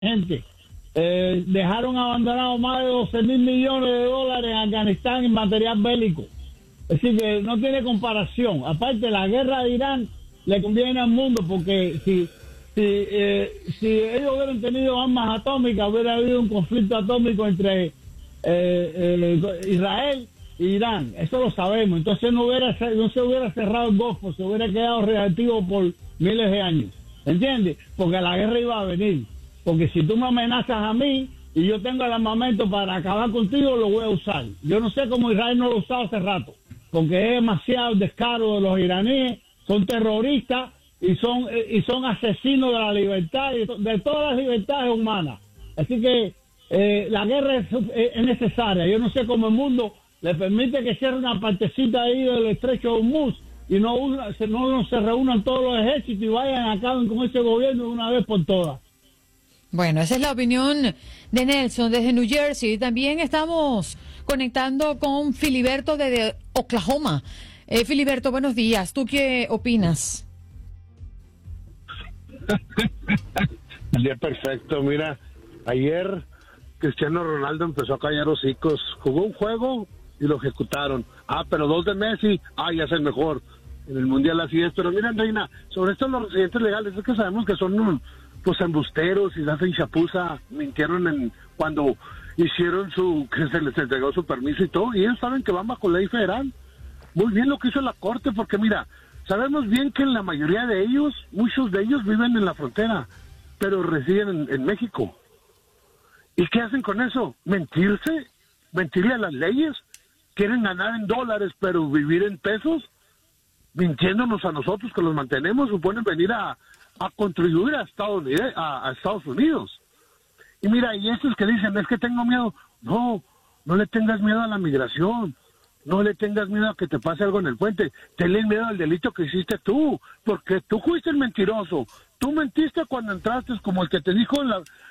gente. Dejaron abandonados más de 12.000 millones de dólares en Afganistán en material bélico. Así que no tiene comparación. Aparte, la guerra de Irán le conviene al mundo porque si ellos hubieran tenido armas atómicas, hubiera habido un conflicto atómico entre Israel e Irán. Eso lo sabemos. Entonces no se hubiera cerrado el Golfo, se hubiera quedado reactivo por miles de años. ¿Entiendes? Porque la guerra iba a venir. Porque si tú me amenazas a mí y yo tengo el armamento para acabar contigo, lo voy a usar. Yo no sé cómo Israel no lo ha usado hace rato, porque es demasiado descaro de los iraníes. Son terroristas y son asesinos de la libertad, de todas las libertades humanas. Así que la guerra es necesaria. Yo no sé cómo el mundo le permite que cierre una partecita ahí del estrecho de Hormuz y no se reúnan todos los ejércitos y vayan a acaben con ese gobierno de una vez por todas. Bueno, esa es la opinión de Nelson desde New Jersey. También estamos conectando con Filiberto desde Oklahoma. Filiberto, buenos días. ¿Tú qué opinas? El día perfecto. Mira, ayer Cristiano Ronaldo empezó a callar hocicos. Jugó un juego y lo ejecutaron. Pero 2 de Messi, ya es el mejor. En el Mundial así es. Pero mira, Reina, sobre esto los residentes legales, es que sabemos que son pues embusteros y hacen chapuza, mintieron cuando hicieron que se les entregó su permiso y todo, y ellos saben que van bajo ley federal. Muy bien lo que hizo la Corte, porque mira, sabemos bien que la mayoría de ellos, muchos de ellos viven en la frontera, pero residen en México. ¿Y qué hacen con eso? Mentirle a las leyes. Quieren ganar en dólares, pero vivir en pesos, mintiéndonos a nosotros que los mantenemos, suponen venir a contribuir a Estados Unidos. Y mira, y estos que dicen, es que tengo miedo. No le tengas miedo a la migración. No le tengas miedo a que te pase algo en el puente. Tenle miedo al delito que hiciste tú, porque tú fuiste el mentiroso. Tú mentiste cuando entraste, como el que te dijo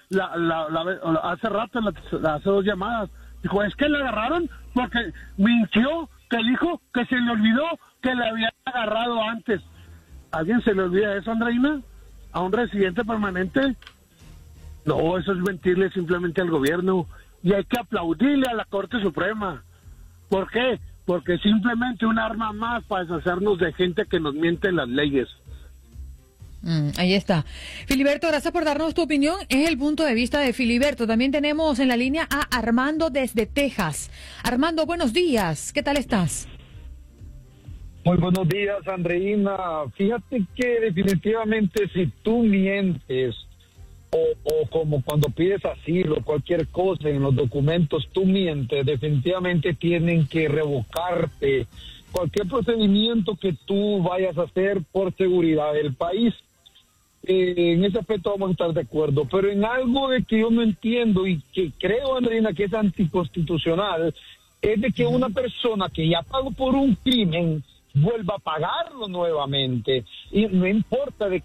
hace rato, hace 2 llamadas. Dijo, es que le agarraron porque mintió, que dijo que se le olvidó que le habían agarrado antes. ¿A alguien se le olvida eso, Andreina? ¿A un residente permanente? No, eso es mentirle simplemente al gobierno. Y hay que aplaudirle a la Corte Suprema. ¿Por qué? Porque simplemente un arma más para deshacernos de gente que nos miente las leyes. Ahí está. Filiberto, gracias por darnos tu opinión. Es el punto de vista de Filiberto. También tenemos en la línea a Armando desde Texas. Armando, buenos días. ¿Qué tal estás? Muy buenos días, Andreina. Fíjate que definitivamente si tú mientes o como cuando pides asilo, cualquier cosa en los documentos, tú mientes, definitivamente tienen que revocarte cualquier procedimiento que tú vayas a hacer por seguridad del país. En ese aspecto vamos a estar de acuerdo, pero en algo de que yo no entiendo y que creo, Andreina, que es anticonstitucional, es de que una persona que ya pagó por un crimen vuelva a pagarlo nuevamente, y no importa de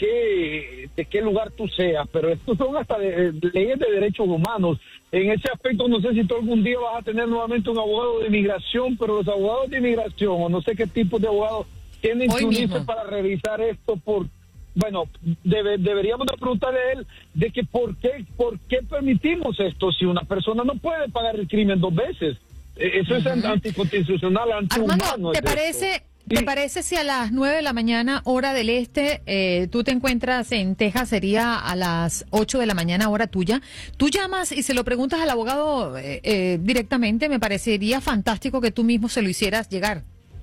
qué lugar tú seas, pero estos son hasta leyes de derechos humanos. En ese aspecto no sé si tú algún día vas a tener nuevamente un abogado de inmigración, pero los abogados de inmigración, o no sé qué tipo de abogados tienen que unirse para revisar esto. Deberíamos de preguntarle a él de que por qué permitimos esto si una persona no puede pagar el crimen 2 veces. Eso es anticonstitucional, antihumano. Armando, ¿te parece si a las 9 de la mañana, hora del este, tú te encuentras en Texas, sería a las 8 de la mañana, hora tuya? Tú llamas y se lo preguntas al abogado directamente. Me parecería fantástico que tú mismo se lo hicieras llegar.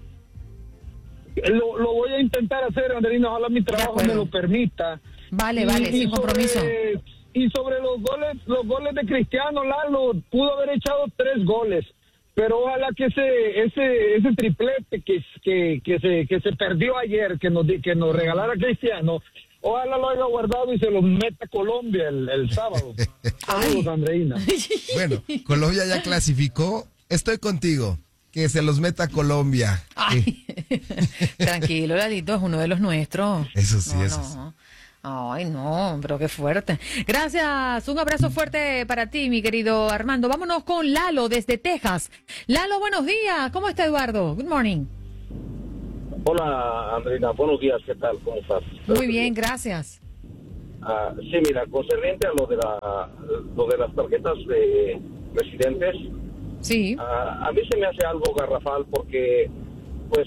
Lo voy a intentar hacer, Andreina, ojalá mi trabajo me lo permita. Vale, sin compromiso. Y sobre los goles de Cristiano, Lalo pudo haber echado 3 goles. Pero ojalá que ese triplete que se perdió ayer, que nos regalara Cristiano, ojalá lo haya guardado y se lo meta a Colombia el sábado. Saludos, Andreina. Bueno, Colombia ya clasificó. Estoy contigo. Que se los meta a Colombia. Ay, tranquilo, Lalito, es uno de los nuestros. Eso sí, no, eso no. sí. Ay, no, pero qué fuerte. Gracias, un abrazo fuerte para ti, mi querido Armando. Vámonos con Lalo desde Texas. Lalo, buenos días. ¿Cómo está Eduardo? Good morning. Hola, Andreina. Buenos días. ¿Qué tal? ¿Cómo estás? Muy bien, gracias. Sí, mira, concerniente a lo de las tarjetas de residentes, sí, a mí se me hace algo garrafal porque, pues,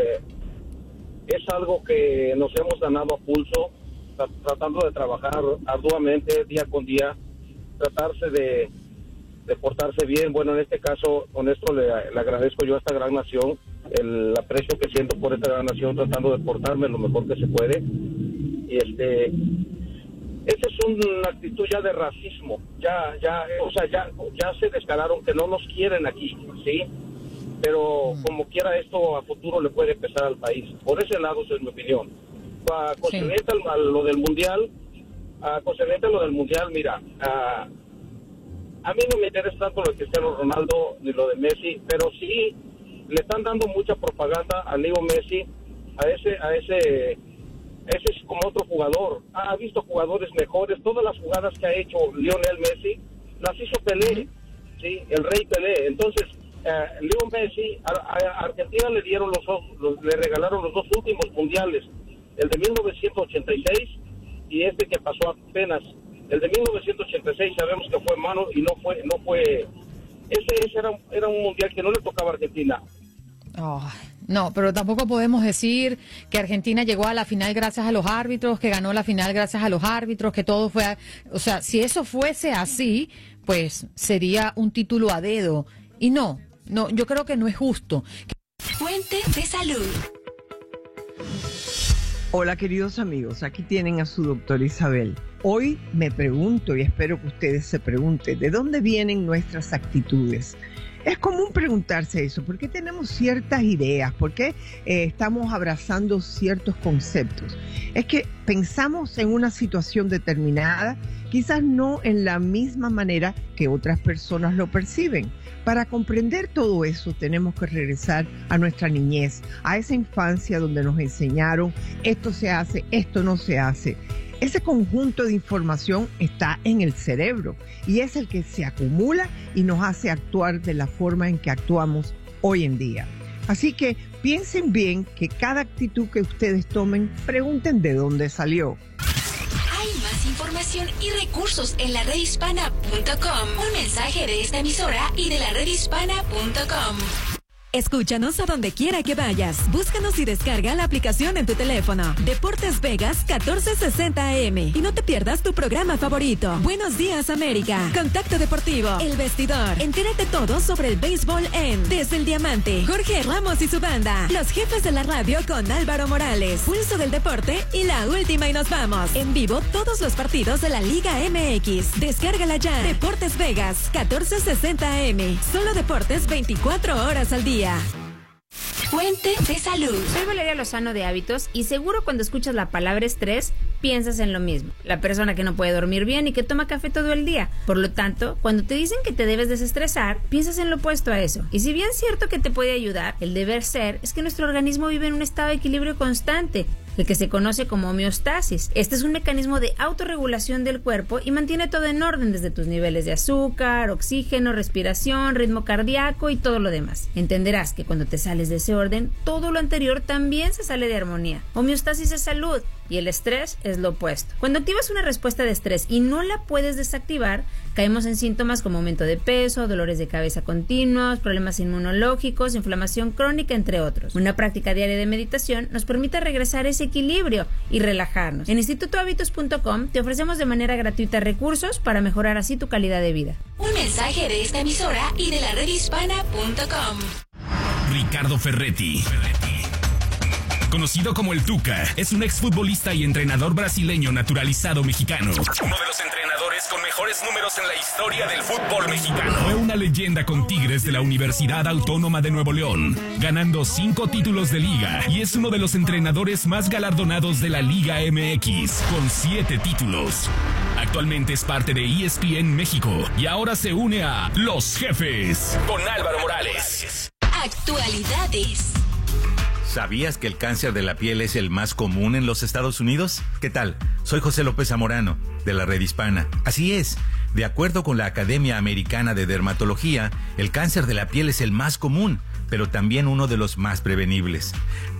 es algo que nos hemos ganado a pulso, tratando de trabajar arduamente día con día, tratarse de portarse bien. Bueno, en este caso, con esto le agradezco yo a esta gran nación, el aprecio que siento por esta gran nación, tratando de portarme lo mejor que se puede. Y esa es una actitud ya de racismo, ya se descararon que no nos quieren aquí, ¿sí? Pero como quiera, esto a futuro le puede pesar al país. Por ese lado, esa es mi opinión. Concerniente a lo del mundial, mira, a mí no me interesa tanto lo de Cristiano Ronaldo ni lo de Messi, pero sí le están dando mucha propaganda a Leo Messi, a ese es como otro jugador. Ha visto jugadores mejores. Todas las jugadas que ha hecho Lionel Messi las hizo Pelé, ¿sí? El rey Pelé. Entonces, Leo Messi, a Argentina le regalaron los 2 últimos mundiales, el de 1986 y este que pasó apenas. El de 1986 sabemos que fue malo y no fue. Ese era un mundial que no le tocaba a Argentina. Oh, no, pero tampoco podemos decir que Argentina llegó a la final gracias a los árbitros, que ganó la final gracias a los árbitros, que todo fue... O sea, si eso fuese así, pues sería un título a dedo. Y no, yo creo que no es justo. Fuente de salud. Hola, queridos amigos, aquí tienen a su doctora Isabel. Hoy me pregunto, y espero que ustedes se pregunten, ¿de dónde vienen nuestras actitudes? Es común preguntarse eso, ¿por qué tenemos ciertas ideas? ¿Por qué estamos abrazando ciertos conceptos? Es que pensamos en una situación determinada, quizás no en la misma manera que otras personas lo perciben. Para comprender todo eso tenemos que regresar a nuestra niñez, a esa infancia donde nos enseñaron esto se hace, esto no se hace. Ese conjunto de información está en el cerebro y es el que se acumula y nos hace actuar de la forma en que actuamos hoy en día. Así que piensen bien que cada actitud que ustedes tomen, pregunten de dónde salió. Hay más información y recursos en la redhispana.com. Un mensaje de esta emisora y de la redhispana.com. Escúchanos a donde quiera que vayas. Búscanos y descarga la aplicación en tu teléfono. Deportes Vegas 1460 AM. Y no te pierdas tu programa favorito. Buenos días, América. Contacto Deportivo. El Vestidor. Entérate todo sobre el béisbol Desde el Diamante. Jorge Ramos y su banda. Los jefes de la radio con Álvaro Morales. Pulso del Deporte y la última y nos vamos. En vivo todos los partidos de la Liga MX. Descárgala ya. Deportes Vegas 1460 AM. Solo deportes 24 horas al día. Fuente de salud. Soy Valeria Lozano de Hábitos y seguro cuando escuchas la palabra estrés piensas en lo mismo. La persona que no puede dormir bien y que toma café todo el día. Por lo tanto, cuando te dicen que te debes desestresar, piensas en lo opuesto a eso. Y si bien es cierto que te puede ayudar, el deber ser es que nuestro organismo vive en un estado de equilibrio constante, el que se conoce como homeostasis. Este es un mecanismo de autorregulación del cuerpo y mantiene todo en orden desde tus niveles de azúcar, oxígeno, respiración, ritmo cardíaco y todo lo demás. Entenderás que cuando te sales de ese orden, todo lo anterior también se sale de armonía. Homeostasis es salud y el estrés es lo opuesto. Cuando activas una respuesta de estrés y no la puedes desactivar, caemos en síntomas como aumento de peso, dolores de cabeza continuos, problemas inmunológicos, inflamación crónica, entre otros. Una práctica diaria de meditación nos permite regresar a ese equilibrio y relajarnos. En institutohabitos.com te ofrecemos de manera gratuita recursos para mejorar así tu calidad de vida. Un mensaje de esta emisora y de la redhispana.com. Ricardo Ferretti, conocido como el Tuca, es un exfutbolista y entrenador brasileño naturalizado mexicano. Uno de los entrenadores con mejores números en la historia del fútbol mexicano. Fue una leyenda con Tigres de la Universidad Autónoma de Nuevo León, ganando 5 títulos de liga, y es uno de los entrenadores más galardonados de la Liga MX, con 7 títulos. Actualmente es parte de ESPN México y ahora se une a Los Jefes con Álvaro Morales. Actualidades. ¿Sabías que el cáncer de la piel es el más común en los Estados Unidos? ¿Qué tal? Soy José López Zamorano, de la Red Hispana. Así es, de acuerdo con la Academia Americana de Dermatología, el cáncer de la piel es el más común, pero también uno de los más prevenibles.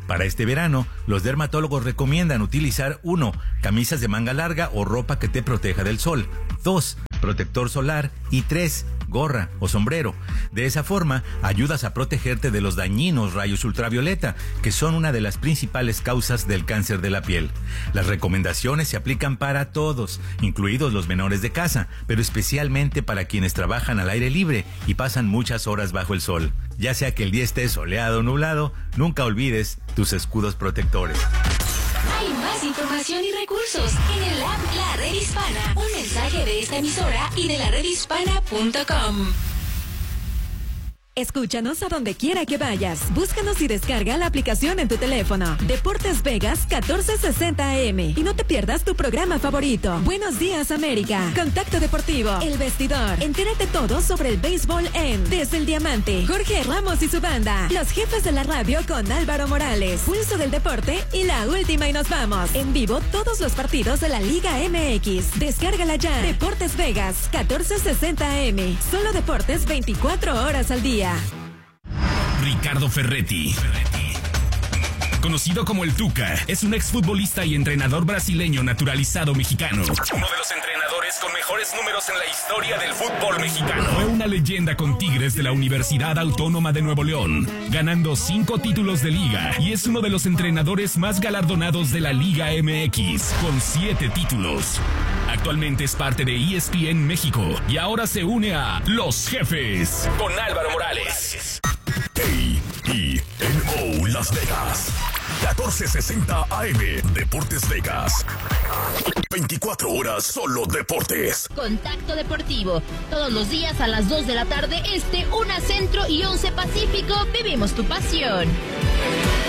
Para este verano, los dermatólogos recomiendan utilizar 1. Camisas de manga larga o ropa que te proteja del sol. 2. Protector solar. Y 3. Gorra o sombrero. De esa forma, ayudas a protegerte de los dañinos rayos ultravioleta, que son una de las principales causas del cáncer de la piel. Las recomendaciones se aplican para todos, incluidos los menores de casa, pero especialmente para quienes trabajan al aire libre y pasan muchas horas bajo el sol. Ya sea que el día esté soleado o nublado, nunca olvides tus escudos protectores. Hay más información y recursos en el app La Red Hispana. Un mensaje de esta emisora y de laredhispana.com. Escúchanos a donde quiera que vayas. Búscanos y descarga la aplicación en tu teléfono. Deportes Vegas 1460 AM. Y no te pierdas tu programa favorito. Buenos días, América. Contacto Deportivo. El Vestidor. Entérate todo sobre el béisbol en Desde el Diamante. Jorge Ramos y su banda. Los jefes de la radio con Álvaro Morales. Pulso del deporte y la última y nos vamos. En vivo todos los partidos de la Liga MX. Descárgala ya. Deportes Vegas 1460 AM. Solo deportes 24 horas al día. Ricardo Ferretti, conocido como el Tuca, es un exfutbolista y entrenador brasileño naturalizado mexicano. Uno de los entrenadores con mejores números en la historia del fútbol mexicano. Fue una leyenda con Tigres de la Universidad Autónoma de Nuevo León, ganando 5 títulos de liga, y es uno de los entrenadores más galardonados de la Liga MX, con 7 títulos. Actualmente es parte de ESPN México y ahora se une a Los Jefes con Álvaro Morales. KENO Las Vegas 1460 AM. Deportes Vegas. 24 horas solo deportes. Contacto Deportivo. Todos los días a las 2 de la tarde este, 1 Centro y 11 Pacífico. Vivimos tu pasión.